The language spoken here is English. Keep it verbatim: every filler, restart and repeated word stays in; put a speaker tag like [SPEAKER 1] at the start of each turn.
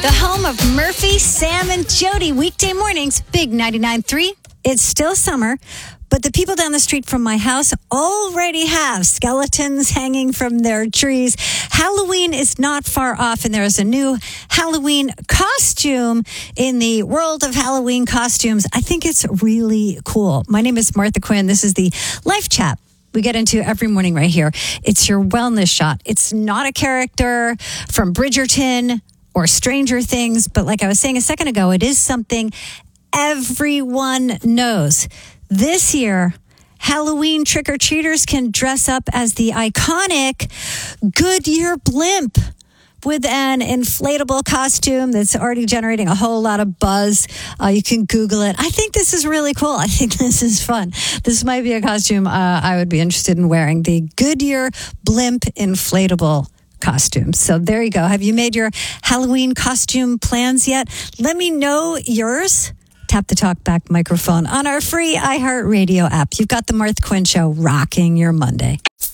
[SPEAKER 1] The home of Murphy, Sam, and Jody. Weekday mornings, Big ninety-nine point three. It's still summer, but the people down the street from my house already have skeletons hanging from their trees. Halloween is not far off, and there is a new Halloween costume in the world of Halloween costumes. I think it's really cool. My name is Martha Quinn. This is the Life Chat we get into every morning right here. It's your wellness shot. It's not a character from Bridgerton or Stranger Things, but like I was saying a second ago, it is something everyone knows. This year, Halloween trick-or-treaters can dress up as the iconic Goodyear blimp with an inflatable costume that's already generating a whole lot of buzz. Uh, you can Google it. I think this is really cool. I think this is fun. This might be a costume uh, I would be interested in wearing. The Goodyear blimp inflatable costume. So there you go. Have you made your Halloween costume plans yet? Let me know yours. Tap the talkback microphone on our free iHeartRadio app. You've got the Martha Quinn Show rocking your Monday.